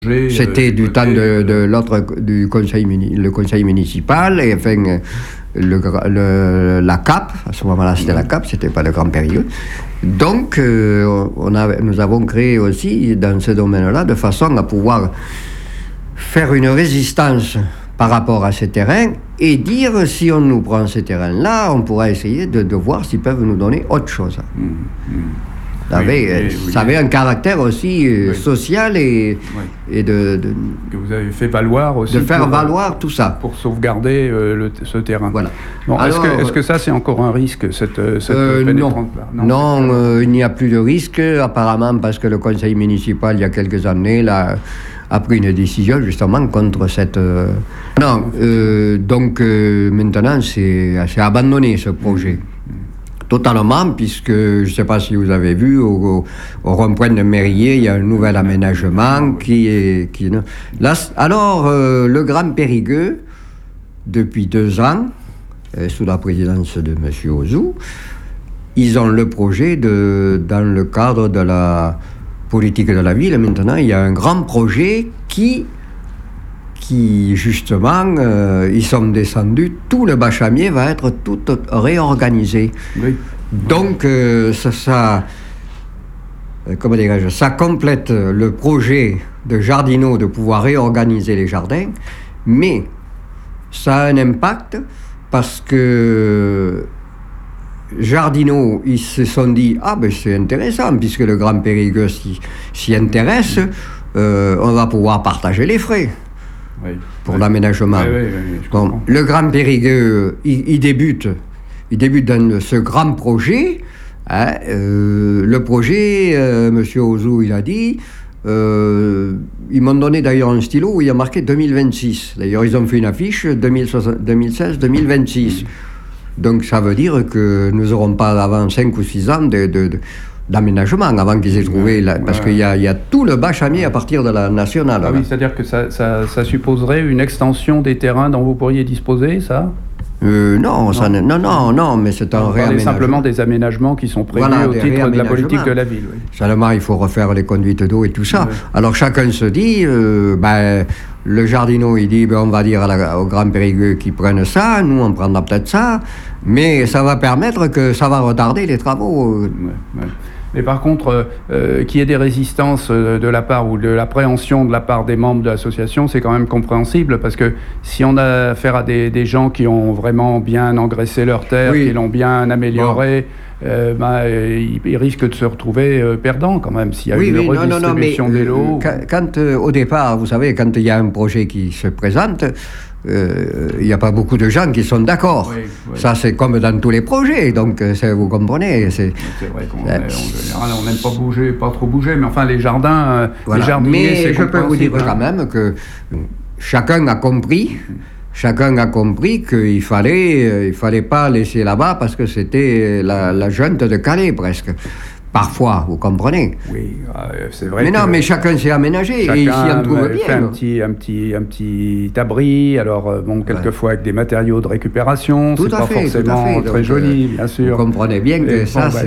C'était du temps du conseil municipal, et enfin la CAP, à ce moment-là c'était la CAP, c'était pas le Grand Périgueux. Donc nous avons créé aussi dans ce domaine-là de façon à pouvoir faire une résistance par rapport à ces terrains et dire si on nous prend ces terrains-là, on pourra essayer de voir s'ils peuvent nous donner autre chose. Ça avait un caractère aussi social et que vous avez fait valoir aussi. De faire valoir tout ça. Pour sauvegarder ce terrain. Voilà. Bon, alors, est-ce que ça, c'est encore un risque, cette pénétrante là? Non, il n'y a plus de risque, apparemment, parce que le conseil municipal, il y a quelques années, a pris une décision justement contre cette... Donc maintenant, c'est abandonné ce projet. Totalement, puisque, je ne sais pas si vous avez vu, au rond-point de Mérier, il y a un nouvel aménagement Alors, le Grand Périgueux, depuis 2 ans, sous la présidence de M. Ozou, ils ont le projet dans le cadre de la politique de la ville. Maintenant, il y a un grand projet qui justement, ils sont descendus, tout le Bachamier va être tout réorganisé. Oui. Donc, ça complète le projet de Jardinot de pouvoir réorganiser les jardins, mais ça a un impact parce que Jardinot, ils se sont dit « Ah, ben c'est intéressant, puisque le Grand Périgueux s'y intéresse, on va pouvoir partager les frais. » Pour l'aménagement. Bon, le Grand Périgueux, il débute dans ce grand projet. Le projet, M. Ozou, il a dit, ils m'ont donné d'ailleurs un stylo où il y a marqué 2026. D'ailleurs, ils ont fait une affiche 2016-2026. Donc, ça veut dire que nous n'aurons pas avant 5 ou 6 ans d'aménagement avant qu'ils aient trouvé, parce qu'il y a tout le Bachamier à partir de la nationale. Ah oui, c'est-à-dire que ça supposerait une extension des terrains dont vous pourriez disposer, ça ? Non, mais c'est un réaménagement. Simplement des aménagements qui sont prévus au titre de la politique de la ville. Oui. Seulement, il faut refaire les conduites d'eau et tout ça. Oui. Alors chacun se dit, le Jardinot, il dit, on va dire au Grand Périgueux qu'ils prennent ça, nous on prendra peut-être ça, mais ça va permettre que ça va retarder les travaux. Mais par contre, qu'il y ait des résistances de la part ou de l'appréhension de la part des membres de l'association, c'est quand même compréhensible, parce que si on a affaire à des gens qui ont vraiment bien engraissé leur terre, qui l'ont bien amélioré, ils risquent de se retrouver perdants quand même, s'il y a une redistribution des lots. Quand au départ, vous savez, quand il y a un projet qui se présente, il n'y a pas beaucoup de gens qui sont d'accord. Oui. Ça, c'est comme dans tous les projets, donc vous comprenez. C'est vrai qu'en général, on n'aime pas trop bouger, mais enfin, les jardins, les jardiniers, c'est je peux vous dire quand même que chacun a compris qu'il ne fallait pas laisser là-bas parce que c'était la junte de Calais, presque. Parfois, vous comprenez. Oui, c'est vrai. Mais non, mais chacun s'est aménagé et ici on trouve bien. Fait un petit abri, alors quelquefois avec des matériaux de récupération, c'est pas forcément très joli, bien sûr. Vous comprenez bien que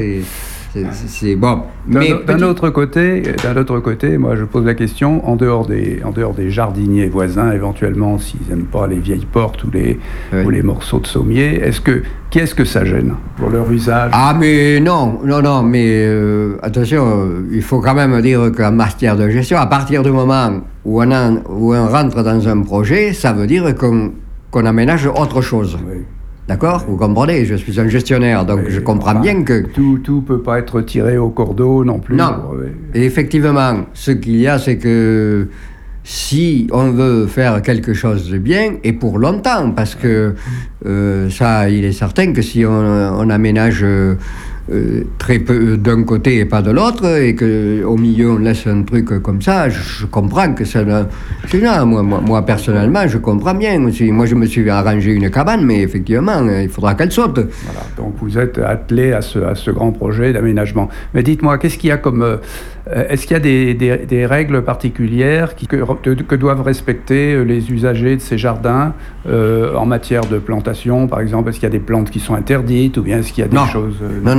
c'est bon. Mais d'un autre côté, moi je pose la question, en dehors des jardiniers voisins, éventuellement, s'ils n'aiment pas les vieilles portes ou les morceaux de sommier, qui est-ce que ça gêne pour leur usage ? Ah mais non, mais attention, il faut quand même dire qu'en matière de gestion, à partir du moment où on rentre dans un projet, ça veut dire qu'on aménage autre chose. Oui. D'accord ? Vous comprenez ? Je suis un gestionnaire, donc je comprends bien que... Tout peut pas être tiré au cordeau non plus. Non. Et effectivement, ce qu'il y a, c'est que si on veut faire quelque chose de bien, et pour longtemps, parce que ça, il est certain que si on aménage très peu d'un côté et pas de l'autre, et qu'au milieu on laisse un truc comme ça, je comprends que ça... Moi personnellement, je comprends bien. Moi, je me suis arrangé une cabane, mais effectivement, il faudra qu'elle saute. Voilà, donc vous êtes attelé à ce grand projet d'aménagement. Mais dites-moi, qu'est-ce qu'il y a comme Est-ce qu'il y a des règles particulières que doivent respecter les usagers de ces jardins en matière de plantation, par exemple? Est-ce qu'il y a des plantes qui sont interdites ou bien est-ce qu'il y a des choses... Non.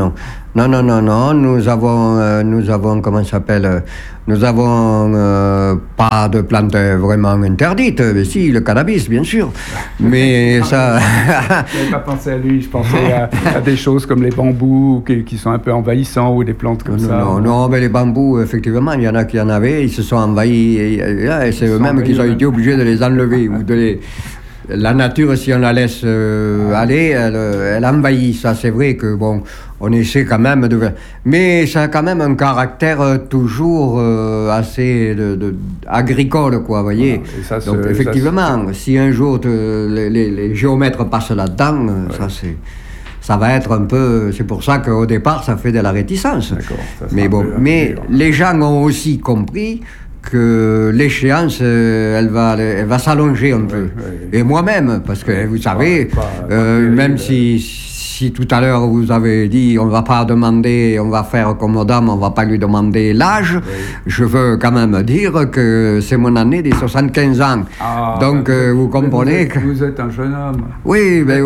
Nous avons comment ça s'appelle? Nous avons pas de plantes vraiment interdites. Mais si, le cannabis, bien sûr. Mais ça... Je n'avais pas pensé à lui. Je pensais à des choses comme les bambous qui sont un peu envahissants ou des plantes comme ça. Non, mais les bambous, effectivement, il y en a qui en avaient. Ils se sont envahis. Et c'est eux-mêmes qui ont été obligés de les enlever ou de les... La nature, si on la laisse aller, elle envahit. Ça, c'est vrai que, bon, on essaie quand même de... Mais ça a quand même un caractère toujours assez agricole, quoi, vous voyez. Voilà. Donc, effectivement, si un jour les géomètres passent là-dedans, ça va être un peu... C'est pour ça qu'au départ, ça fait de la réticence. Mais bon, les gens ont aussi compris que l'échéance, elle va s'allonger un peu. Et moi-même, parce que vous savez, même si tout à l'heure vous avez dit on va pas demander, on va faire comme madame, on va pas lui demander l'âge, je veux quand même dire que c'est mon année des 75 ans. Donc vous comprenez que... Vous êtes un jeune homme. Oui, mais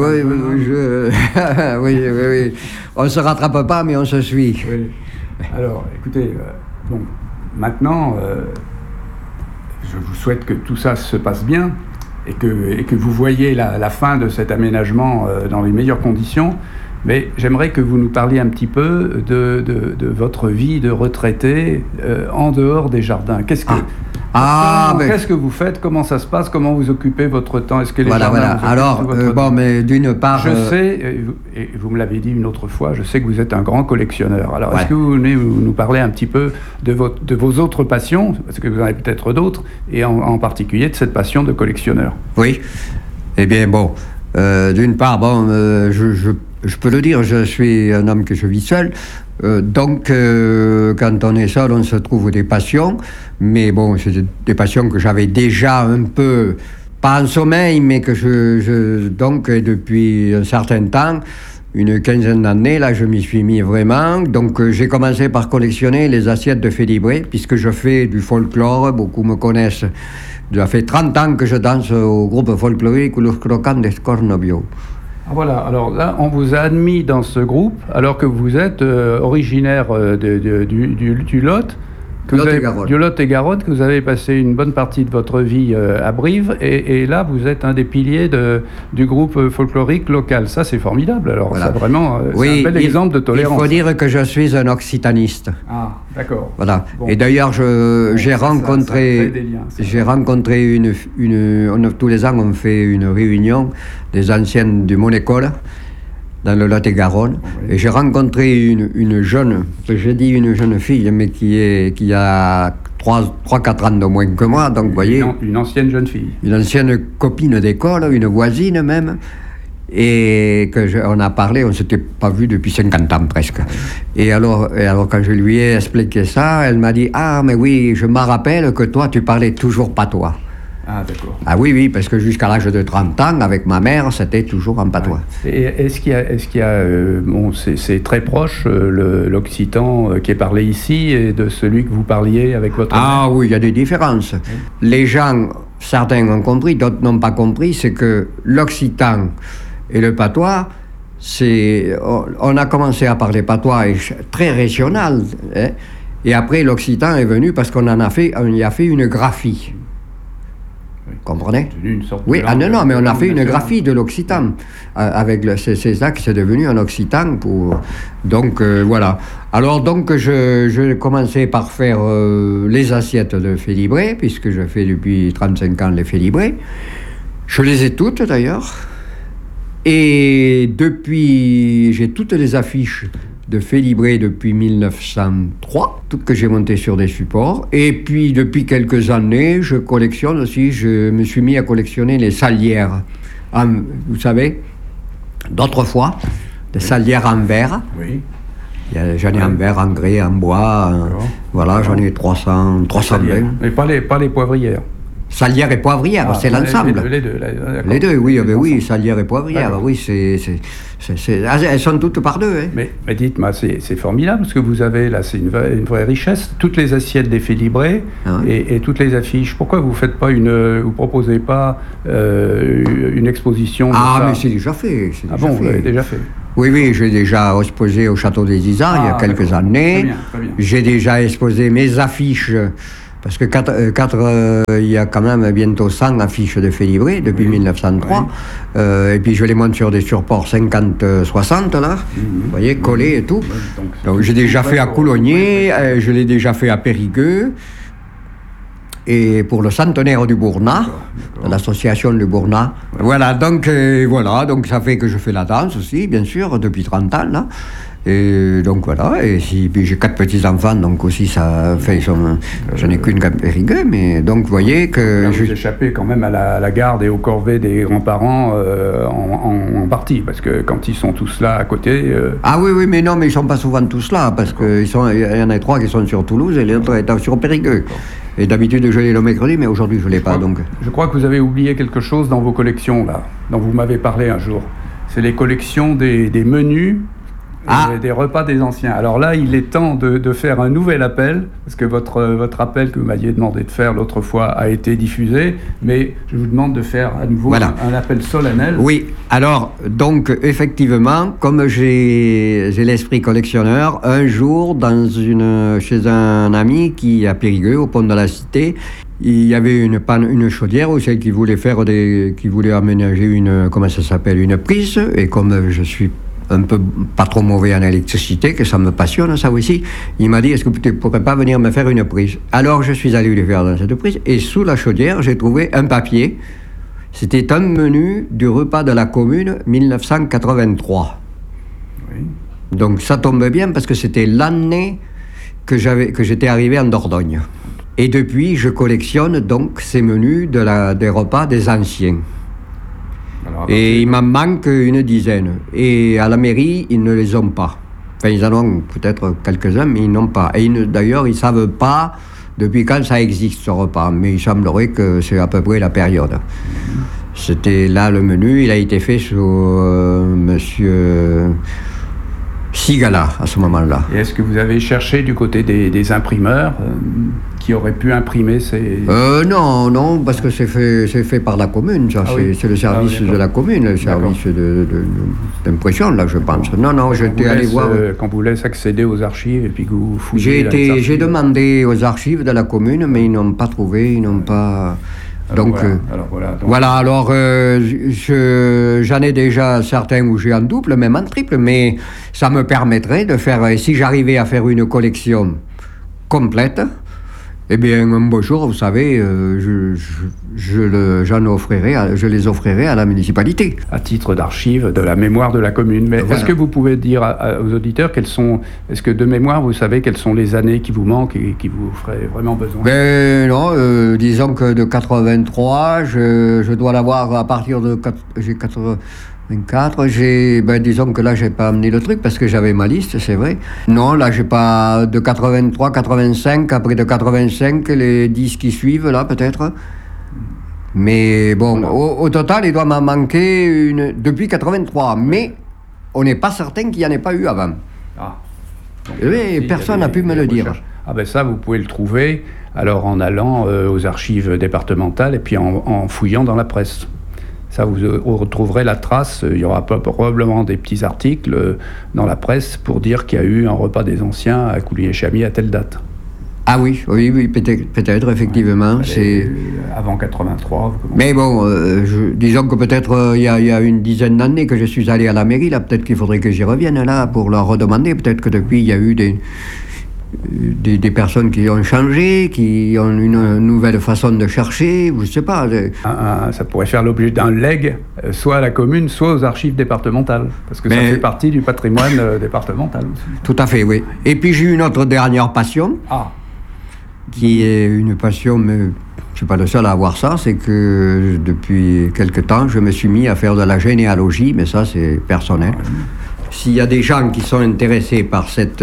oui. On se rattrape pas, mais on se suit. Oui. Alors, écoutez, bon... Maintenant, je vous souhaite que tout ça se passe bien et que vous voyez la fin de cet aménagement dans les meilleures conditions. Mais j'aimerais que vous nous parliez un petit peu de votre vie de retraité en dehors des jardins. Qu'est-ce que vous faites? Comment ça se passe? Comment vous occupez votre temps? Est-ce que les jardins Alors, mais d'une part... Je sais, et vous me l'avez dit une autre fois, je sais que vous êtes un grand collectionneur. Alors, est-ce que vous venez nous parler un petit peu de vos autres passions? Parce que vous en avez peut-être d'autres, et en particulier de cette passion de collectionneur. Oui. Eh bien, bon, d'une part, je peux le dire, je suis un homme que je vis seul. Donc, quand on est seul, on se trouve des passions. Mais bon, c'est des passions que j'avais déjà un peu, pas en sommeil, mais que donc, depuis un certain temps, une quinzaine d'années, là, je m'y suis mis vraiment. Donc, j'ai commencé par collectionner les assiettes de Félibré, puisque je fais du folklore. Beaucoup me connaissent. Ça fait 30 ans que je danse au groupe folklorique Los Crocants de Scornobio. Voilà, alors là, on vous a admis dans ce groupe, alors que vous êtes originaire du Lot, du Lot-et-Garonne, que vous avez passé une bonne partie de votre vie à Brive, et là, vous êtes un des piliers du groupe folklorique local. Ça, c'est formidable. Alors, voilà. Ça, vraiment, c'est un bel exemple de tolérance. Il faut dire que je suis un occitaniste. Ah, d'accord. Voilà. Bon. Et d'ailleurs, j'ai rencontré tous les ans, on fait une réunion des anciennes de mon école, dans le Lot-et-Garonne, et j'ai rencontré une jeune fille, mais qui a 3-4 ans de moins que moi, donc vous voyez... Une ancienne jeune fille. Une ancienne copine d'école, une voisine même, et on a parlé, on ne s'était pas vu depuis 50 ans presque. Et alors quand je lui ai expliqué ça, elle m'a dit « Ah, mais oui, je me rappelle que toi, tu parlais toujours patois. » Ah, d'accord. Ah oui, parce que jusqu'à l'âge de 30 ans, avec ma mère, c'était toujours en patois. Ouais. Et est-ce qu'il y a c'est très proche, l'occitan qui est parlé ici, et de celui que vous parliez avec votre mère? Ah oui, il y a des différences. Oui. Les gens, certains ont compris, d'autres n'ont pas compris, c'est que l'occitan et le patois, on a commencé à parler patois très régional, hein, et après l'occitan est venu parce qu'on y a fait une graphie. Comprenez? Une sorte oui, mais on a fait une graphie de l'occitan. Avec c'est ça que c'est devenu un occitan. Donc, voilà. Alors, donc, je commençais par faire les assiettes de Félibré, puisque je fais depuis 35 ans les Félibré. Je les ai toutes, d'ailleurs. Et depuis, j'ai toutes les affiches de Félibré depuis 1903, toutes que j'ai montées sur des supports. Et puis, depuis quelques années, je collectionne aussi, je me suis mis à collectionner les salières. Vous savez, d'autrefois, des salières en verre. Oui. J'en ai en verre, en grès, en bois. Voilà, j'en ai 320. Mais pas les poivrières. Salière et poivrière, c'est l'ensemble. Les deux, oui, oui, salière et poivrière, oui, elles sont toutes par deux. Hein. Mais dites-moi, c'est formidable ce que vous avez là, c'est une vraie richesse. Toutes les assiettes des Félibrés et toutes les affiches. Pourquoi vous proposez pas une exposition de ça? Mais c'est déjà fait. Vous l'avez déjà fait? Oui, j'ai déjà exposé au Château des Isards il y a quelques années. Très bien. J'ai déjà exposé mes affiches. Parce que il y a quand même bientôt 100 affiches de Félibrés depuis 1903. Et puis je les monte sur des supports 50-60 là. Vous voyez, collés et tout. Donc j'ai déjà fait à Coulonnier, je l'ai déjà fait à Périgueux. Et pour le centenaire du Bournat, de l'association du Bournat. Voilà, donc ça fait que je fais la danse aussi, bien sûr, depuis 30 ans là. Et donc voilà, puis j'ai 4 petits-enfants, donc aussi ça fait, je n'ai qu'une Périgueux, mais donc vous voyez que... Vous échappez quand même à la garde et aux corvées des grands-parents en partie, parce que quand ils sont tous là à côté... Ah oui, mais non, mais ils ne sont pas souvent tous là, parce qu'il y en a 3 qui sont sur Toulouse et les autres étant sur Périgueux. Et d'habitude, je l'ai le mercredi, mais aujourd'hui, je ne l'ai pas, donc... Je crois que vous avez oublié quelque chose dans vos collections, là, dont vous m'avez parlé un jour. C'est les collections des menus... des repas des anciens. Alors là, il est temps de faire un nouvel appel, parce que votre appel que vous m'aviez demandé de faire l'autre fois a été diffusé, mais je vous demande de faire à nouveau un appel solennel. Oui, alors, donc, effectivement, comme j'ai l'esprit collectionneur, un jour, chez un ami qui, à Périgueux, au pont de la Cité, il y avait une chaudière où c'est qui voulait aménager une prise, et comme je suis un peu pas trop mauvais en électricité, que ça me passionne, ça aussi. Il m'a dit, est-ce que tu ne pourrais pas venir me faire une prise? Alors je suis allé lui faire dans cette prise, et sous la chaudière, j'ai trouvé un papier. C'était un menu du repas de la commune 1983. Oui. Donc ça tombait bien, parce que c'était l'année que j'étais arrivé en Dordogne. Et depuis, je collectionne donc ces menus des repas des anciens. Et il m'en manque une dizaine. Et à la mairie, ils ne les ont pas. Enfin, ils en ont peut-être quelques-uns, mais ils n'ont pas. Et d'ailleurs, ils ne savent pas depuis quand ça existe, ce repas. Mais il semblerait que c'est à peu près la période. C'était là le menu. Il a été fait sous monsieur Sigala, à ce moment-là. Et est-ce que vous avez cherché du côté des imprimeurs qui auraient pu imprimer ces... Non, parce que c'est fait par la commune, ça. C'est le service de la commune, le service d'impression, là, je pense. Non, j'étais allé voir... Quand vous laissez accéder aux archives et puis que vous fouillez... J'ai demandé aux archives de la commune, mais ils n'ont pas trouvé, ils n'ont pas... Donc, j'en ai déjà certains où j'ai en double, même en triple, mais ça me permettrait de faire, si j'arrivais à faire une collection complète, eh bien, un beau jour, vous savez, je les offrirai à la municipalité. À titre d'archive de la mémoire de la commune. Mais est-ce que vous pouvez dire aux auditeurs est-ce que de mémoire, vous savez quelles sont les années qui vous manquent et qui vous feraient vraiment besoin? Non, disons que de 83, je dois l'avoir à partir de... J'ai 84, disons que là, j'ai pas amené le truc parce que j'avais ma liste, c'est vrai. Non, là, j'ai pas de 83, 85, après de 85, les 10 qui suivent, là, peut-être. Mais bon, au total, il doit m'en manquer une depuis 83. Mais on n'est pas certain qu'il n'y en ait pas eu avant. Oui, personne n'a pu me le dire. Ça, vous pouvez le trouver, alors en allant aux archives départementales et puis en fouillant dans la presse. Ça, vous retrouverez la trace. Il y aura probablement des petits articles dans la presse pour dire qu'il y a eu un repas des anciens à Coulonnier-Chamy à telle date. Ah oui, peut-être, effectivement. C'est avant 83. Mais bon, disons que peut-être il y a une dizaine d'années que je suis allé à la mairie, là, peut-être qu'il faudrait que j'y revienne, là, pour leur redemander. Peut-être que depuis, il y a eu des personnes qui ont changé, qui ont une nouvelle façon de chercher, je ne sais pas. Ça pourrait faire l'objet d'un legs, soit à la commune, soit aux archives départementales, parce que ça fait partie du patrimoine départemental aussi. Tout à fait, oui. Et puis j'ai une autre dernière passion, qui est une passion, mais je ne suis pas le seul à avoir ça, c'est que depuis quelque temps, je me suis mis à faire de la généalogie, mais ça c'est personnel. S'il y a des gens qui sont intéressés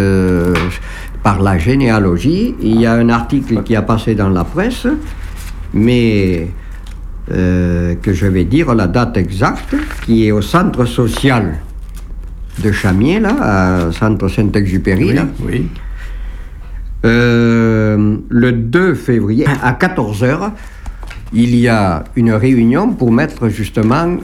par la généalogie, il y a un article qui a passé dans la presse mais que je vais dire la date exacte, qui est au centre social de Chamiers, là, à centre Saint-Exupéry. Oui, là. oui. Le 2 février, à 14h, il y a une réunion pour mettre justement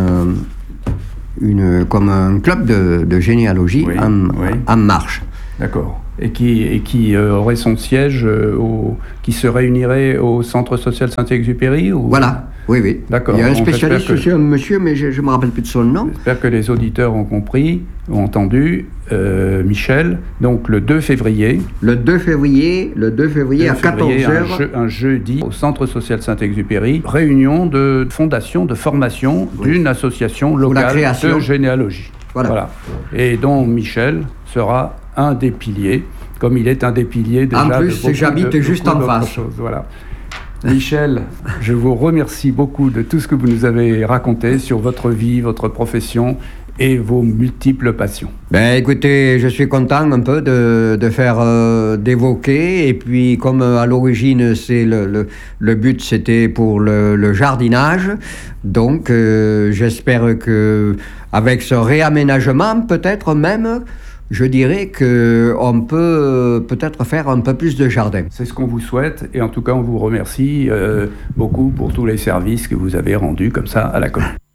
comme un club de généalogie Oui, en marche. D'accord. Et qui aurait son siège, qui se réunirait au Centre social Saint-Exupéry ou... Voilà, oui. D'accord. Il y a un Donc, spécialiste aussi, un monsieur, mais je ne me rappelle plus de son nom. J'espère que les auditeurs ont compris, ont entendu. Michel, donc le 2 février. Le 2 février à 14h. Un jeudi, au Centre social Saint-Exupéry, réunion de fondation, de formation d'une association locale de généalogie. Voilà. Et dont Michel sera un des piliers, comme il est un des piliers déjà. En plus, j'habite juste en face. Voilà. Michel, je vous remercie beaucoup de tout ce que vous nous avez raconté sur votre vie, votre profession et vos multiples passions. Écoutez, je suis content un peu de faire, d'évoquer, et puis comme à l'origine, c'est le but c'était pour le jardinage, donc j'espère que avec ce réaménagement, peut-être même, je dirais qu'on peut peut-être faire un peu plus de jardin. C'est ce qu'on vous souhaite, et en tout cas on vous remercie beaucoup pour tous les services que vous avez rendus comme ça à la commune.